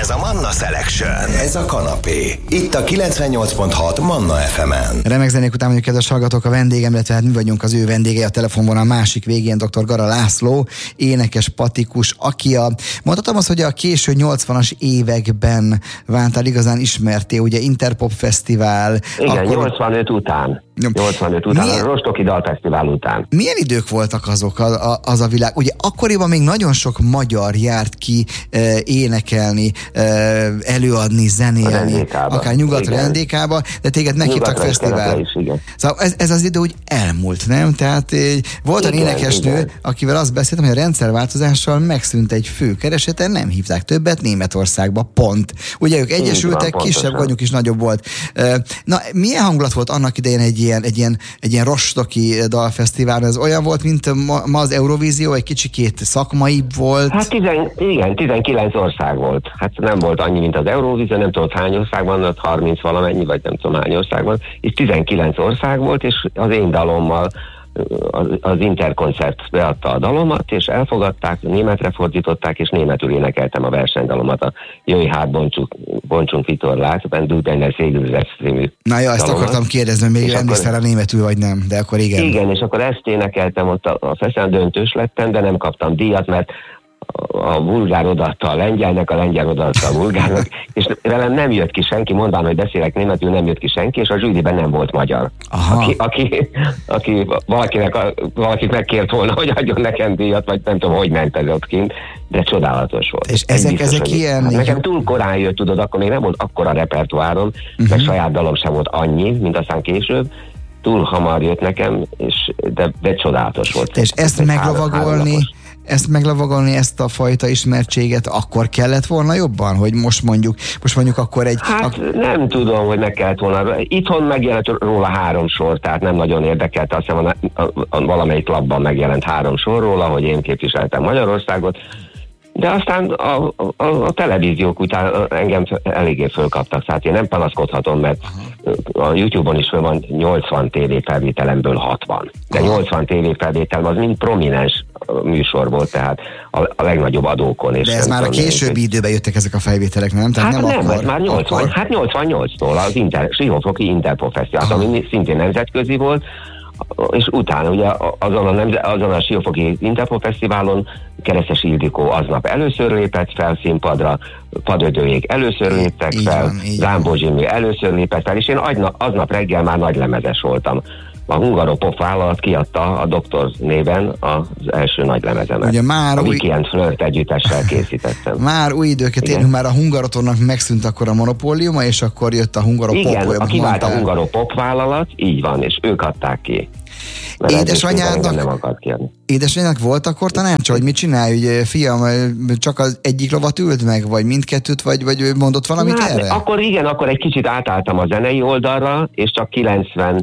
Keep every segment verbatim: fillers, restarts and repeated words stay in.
Ez a Manna Selection. Ez a kanapé. Itt a kilencvennyolc pont hat Manna ef emen. Remek zenék után mondjuk, kedves hallgatók, a vendégem, illetve hát mi vagyunk az ő vendégei a telefonvonal másik végén, dr. Gara László, énekes, patikus, aki a, mondhatom azt, hogy a késő nyolcvanas években váltál igazán ismerté, ugye Interpop Fesztivál. Igen, akkor... nyolcvanöt után. nyolcvanöt után, milyen, a Rostoki Dalfesztivál után. Milyen idők voltak azok, a, az a világ? Ugye akkoriban még nagyon sok magyar járt ki e, énekelni, e, előadni, zenélni, akár nyugatra, en dé ká-ba, de téged meghívtak fesztivál. Is, igen. Szóval ez, ez az idő úgy elmúlt, nem? Tehát e, volt egy énekesnő, igen. akivel azt beszéltem, hogy a rendszerváltozással megszűnt egy fő keresete, nem hívták többet Németországba, pont. Ugye ők egyesültek, van, kisebb vagyunk is nagyobb volt. E, na, milyen hangulat volt annak idején egy ilyen, egy ilyen, egy ilyen rostoki dalfesztivál? Ez olyan volt, mint ma, ma az Eurovízió, egy kicsikét szakmaibb volt? Hát tizen, igen, tizenkilenc ország volt. Hát nem volt annyi, mint az Eurovízió, nem tudom hány országban, ott harminc valamennyi, vagy nem tudom hány országban. Itt tizenkilenc ország volt, és az én dalommal az, az Interkoncert beadta a dalomat, és elfogadták, németre fordították, és németül énekeltem a versenydalomat, a Jöjj hát, bontsunk, bontsunk vitorlát, Wenn du deine Seele című. Na ja, ezt dalomat. Akartam kérdezni, még emlékszel a németül, vagy nem, de akkor igen. Igen, és akkor ezt énekeltem, ott a, a fesztiválon döntős lettem, de nem kaptam díjat, mert a bulgár odaadta a lengyelnek, a lengyel odaadta a bulgárnak, és velem nem jött ki senki, mondván, hogy beszélek németül, nem jött ki senki, és a zsűriben nem volt magyar. Aki, aki, aki valakinek, valakit megkért volna, hogy adjon nekem díjat, vagy nem tudom, hogy ment ez ott kint, de csodálatos volt. És ezek, biztos, ezek ilyen... Hát nekem túl korán jött, tudod, akkor még nem volt akkora repertoárom, uh-huh. meg saját dalom sem volt annyi, mint aztán később, túl hamar jött nekem, és de, de csodálatos volt. És ezt meglovagolni, ezt meglavagolni, ezt a fajta ismertséget akkor kellett volna jobban, hogy most mondjuk, most mondjuk akkor egy... Hát ak- nem tudom, hogy meg kellett volna. Itthon megjelent róla három sor, tehát nem nagyon érdekelt, azt hiszem a, a, a valamelyik labban megjelent három sor róla, hogy én képviseltem Magyarországot, de aztán a, a, a televíziók után engem eléggé fölkaptak, tehát én nem panaszkodhatom, mert a YouTube-on is föl van nyolcvan tévéfelvételemből hatvan. De nyolcvan tévéfelvétel az mind prominens műsor volt, tehát a, a legnagyobb adókon. És de ez már a későbbi időben jöttek ezek a felvételek, nem? Tehát hát nem, nem, akkor, ez már nyolcvan, akkor... hát nyolcvannyolctól az Inter, Siófoki Interpop Fesztivál, ami szintén nemzetközi volt, és utána ugye azon a, nemze, azon a Siófoki Interpop Fesztiválon Keresztes Ildikó aznap először lépett fel színpadra, Padödőjék először léptek így fel, Zámbó Zsimi először lépett fel, és én aznap reggel már nagy lemezes voltam. A Hungaropop vállalat kiadta a Doktor néven az első nagy lemezemet. Ugye már a új... Weekend Flirt együttessel készítettem. Már új időket élünk, már a Hungarotonnak megszűnt akkor a monopóliuma, és akkor jött a Hungaropop. Igen, a kivált a Hungaropop vállalat, így van, és ők adták ki. Édesanyádnak, édesanyádnak volt akkor tanácsa, hogy mit csinálj, hogy fiam, csak az egyik lovat ült meg, vagy mindkettőt, vagy, vagy mondott valamit hát, erre? Akkor igen, akkor egy kicsit átálltam a zenei oldalra, és csak kilencvenegyben,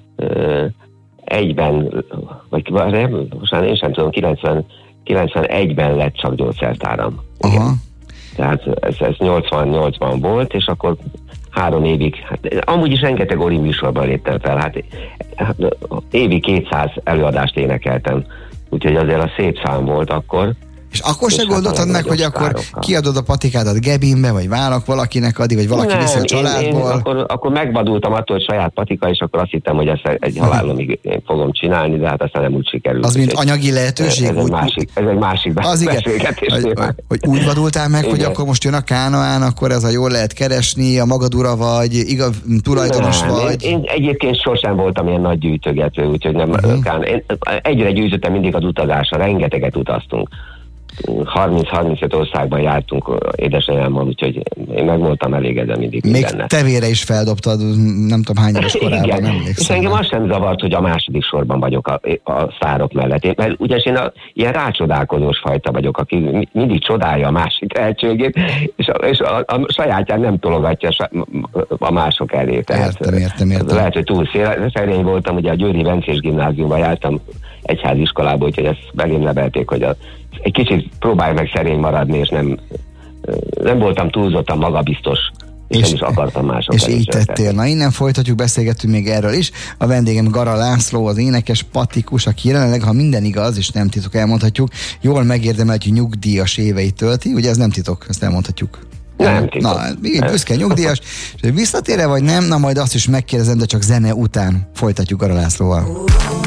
vagy most már én sem tudom, kilencven, kilencvenegyben lett csak gyógyszertáram. Aha. Tehát ez, ez nyolcvannyolcban volt, és akkor három évig, hát amúgy is rengeteg ori műsorban léptem fel, hát, hát évi kétszáz előadást énekeltem, úgyhogy azért a szép szám volt akkor. És akkor se gondoltad meg, hogy akkor kiadod a patikádat Gebinbe, vagy vállalok valakinek adni, vagy valaki viszi a családból? Én, én akkor, akkor megvadultam attól, hogy saját patika, és akkor azt hittem, hogy ezt egy halálomig fogom csinálni, de hát aztán nem úgy sikerült. Az mint anyagi lehetőség? Ez, ez, egy, másik, ez egy másik beszélgetés. Hogy, hogy úgy vadultál meg, igen. hogy akkor most jön a Kánoán, akkor ez a jól lehet keresni, a magadura vagy, igaz, tulajdonos nem, vagy? Én, én egyébként sosem voltam ilyen nagy gyűjtögető, úgyhogy nem, uh-huh. Kán, én egyre gyűjtöttem mindig az utazásra, rengeteget utaztunk. harminc-harmincöt országban jártunk édesanyámmal, úgyhogy én meg voltam elégedve mindig még mindennel. Még tevére is feldobtad, nem tudom hány éves korában, nem és engem azt sem zavart, hogy a második sorban vagyok a, a sztárok mellett. Én, mert ugye én a, ilyen rácsodálkozós fajta vagyok, aki mindig csodálja a másik tehetségét, és a, és a, a sajátján nem tologatja a mások elé. Tehát értem, értem, értem. Lehet, hogy túl szerény voltam, ugye a Győri Vencés gimnáziumban jártam egyháziskolába, úgyhogy ezt megint lebelték, hogy a egy kicsit próbálj meg szerény maradni, és nem, nem voltam túlzottan magabiztos, és, és nem is akartam másokat. És így tettél. Na innen folytatjuk, beszélgetünk még erről is. A vendégem Gara László, az énekes, patikus, aki jelenleg, ha minden igaz, és nem titok, elmondhatjuk, jól megérdemelt, hogy nyugdíjas éveit tölti, ugye ez nem titok, ezt elmondhatjuk. Nem titok. Na, még egy büszke nyugdíjas. És visszatér-e vagy nem? Na majd azt is megkérdezem, de csak zene után folytatjuk Arra Lászlóval.